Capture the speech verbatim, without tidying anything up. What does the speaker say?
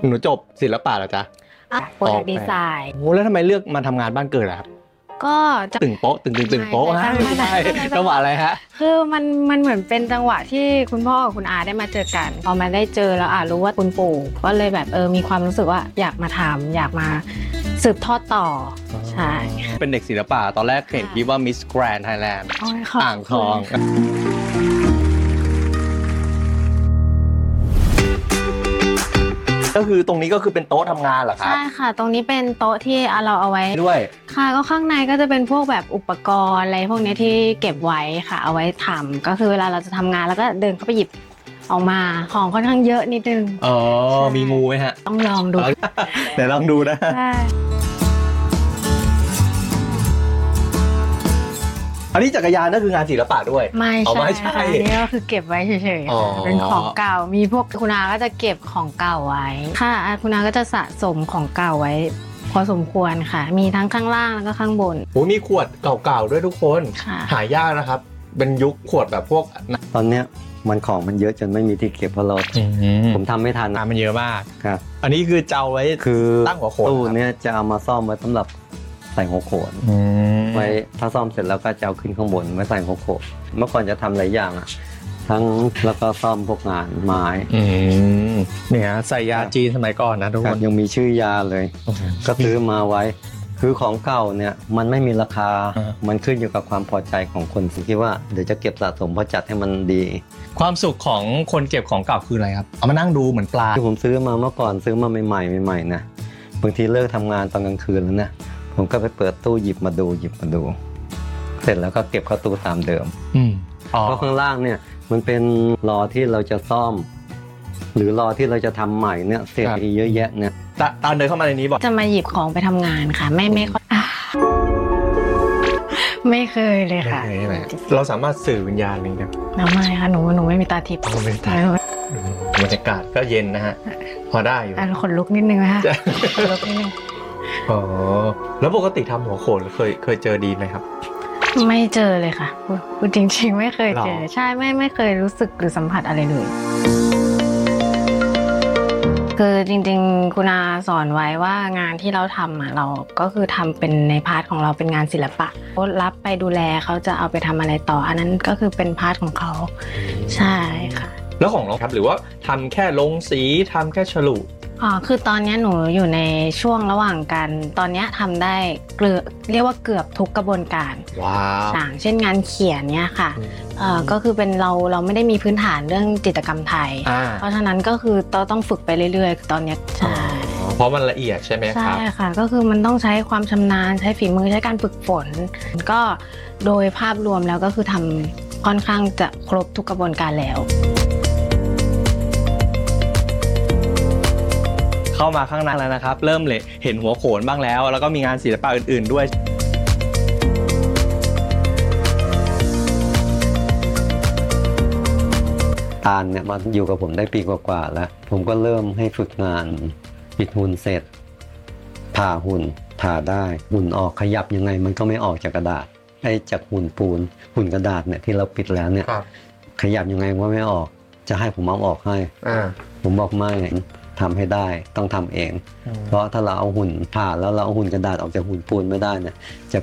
หนูจบศิลปะเหรอจ๊ะโปรดักต์ดีไซน์โอ้แล้วทำไมเลือกมาทำงานบ้านเกิดอะครับก็จะตึงโป๊ะตึงตึงตึงโป๊ะฮะไม่ใช่จังหวะอะไรฮะคือมันมันเหมือนเป็นจังหวะที่คุณพ่อกับคุณอาได้มาเจอกันพอมาได้เจอแล้วอ่ะรู้ว่าคุณปู่ก็เลยแบบเออมีความรู้สึกว่าอยากมาทำอยากมาสืบทอดต่อใช่เป็นเด็กศิลปะตอนแรกเห็นคิดว่า Miss Grand Thailand อ่างทองก็คือตรงนี้ก็คือเป็นโต๊ะทำงานเหรอครับใช่ค่ะตรงนี้เป็นโต๊ะที่เราเอาไว้ด้วยค่ะก็ข้างในก็จะเป็นพวกแบบอุปกรณ์อะไรพวกนี้ที่เก็บไว้ค่ะเอาไว้ทำก็คือเวลาเราจะทำงานแล้วก็เดินเข้าไปหยิบออกมาของค่อนข้างเยอะนิดนึงอ๋อมีงูไหมฮะต้องลองดูเดี๋ยวลองดูนะอันนี้จักรยานก็คืองานศิลปะด้วยไม่ใช่อันนี้ก็คือเก็บไว้เฉยๆเป็นของเก่ามีพวกคุณอาก็จะเก็บของเก่าไว้ค่ะคุณอาก็จะสะสมของเก่าไว้พอสมควรค่ะมีทั้งข้างล่างแล้วก็ข้างบนโอ้มีขวดเก่าๆด้วยทุกคนหายากนะครับเป็นยุคขวดแบบพวกตอนเนี้ยมันของมันเยอะจนไม่มีที่เก็บเพราะเราผมทำไม่ทันอ่ะมันเยอะมากครับอันนี้คือเจ้าไว้คือตั้งหัวโขนตู้เนี้ยจะเอามาซ่อมไว้สำหรับใส่หัวโขนไว้ถ้าซ่อมเสร็จแล้วก็จะเอาขึ้นข้างบนไว้ใส่หัวโขนเมื่อก่อนจะทำหลายอย่างอ่ะทั้งแล้วก็ซ่อมพวกงานไม้เนี่ยใส่ยาจีนสมัยก่อนนะทุกคนยังมีชื่อยาเลยก็ซื้อมาไว้คือของเก่าเนี่ยมันไม่มีราคามันขึ้นอยู่กับความพอใจของคนที่ว่าเดี๋ยวจะเก็บสะสมเพราะจัดให้มันดีความสุขของคนเก็บของเก่าคืออะไรครับเอามานั่งดูเหมือนปลาที่ผมซื้อมาเมื่อก่อนซื้อมาใหม่ๆใหม่ๆนะบางทีเลิกทำงานตอนกลางคืนแล้วนะผมก็ไปเปิดตู้หยิบมาดูหยิบมาดูเสร็จแล้วก็เก็บเข้าตู้ตามเดิมเพราะข้างล่างเนี่ยมันเป็นล้อที่เราจะซ่อมหรือล้อที่เราจะทำใหม่เนี่ยเศษอีเยอะแยะเนี่ยตอนเดินเข้ามาในนี้บอกจะมาหยิบของไปทำงานค่ะไม่ไม่ค่อยไม่เคยเลยค่ะเราสามารถสื่อวิญญาณนี้ได้ไม่ค่ะหนูหนูไม่มีตาทิพย์ไม่มีตาบรรยากาศก็เย็นนะฮะพอได้อยู่ขนลุกนิดนึงนะคะขนลุกนิดนึงอ๋อแล้วปกติทำหัวโขนเคยเคยเจอดีไหมครับไม่เจอเลยค่ะพูดจริงๆไม่เคยเจอใช่ไม่ไม่เคยรู้สึกหรือสัมผัสอะไรเลยคือจริงๆคุณอาสอนไว้ว่างานที่เราทำอ่ะเราก็คือทำเป็นในพาร์ทของเราเป็นงานศิลปะรับไปดูแลเขาจะเอาไปทำอะไรต่ออันนั้นก็คือเป็นพาร์ทของเขาใช่ค่ะแล้วของเราครับหรือว่าทำแค่ลงสีทำแค่ฉลุอ๋อคือตอนนี้หนูอยู่ในช่วงระหว่างการตอนนี้ทำได้เกือบเรียกว่าเกือบทุกกระบวนการว้าวต่างเช่นงานเขียนเนี่ยค่ะเอ่อก็คือเป็นเราเราไม่ได้มีพื้นฐานเรื่องจิตรกรรมไทยเพราะฉะนั้นก็คือเราต้องฝึกไปเรื่อยๆตอนนี้ใช่เพราะมันละเอียดใช่ไหมครับใช่ค่ะก็คือมันต้องใช้ความชำนาญใช้ฝีมือใช้การฝึกฝนก็โดยภาพรวมแล้วก็คือทำค่อนข้างจะครบทุกกระบวนการแล้วเข้ามาข้างในแล้วนะครับเริ่มเลยเห็นหัวโขนบ้างแล้วแล้วก็มีงานศิลปะอื่นๆด้วยตาลเนี่ยมาอยู่กับผมได้ปีกว่าๆแล้วผมก็เริ่มให้ฝึกงานปิดหุ่นเสร็จผ่าหุ่นผ่าได้หุ่นออกขยับยังไงมันก็ไม่ออกจากกระดาษไอ้จากหุ่นปูนหุ่นกระดาษเนี่ยที่เราปิดแล้วเนี่ยขยับยังไงว่าไม่ออกจะให้ผมเอาออกให้ผมบอกไม่ทำให้ได้ต้องทำเองเพราะถ้าเราเอาหุ่นผ่าแล้วเราเอาหุ่นกระดาษออกจากหุ่นปูนไม่ได้เนี่ยจะ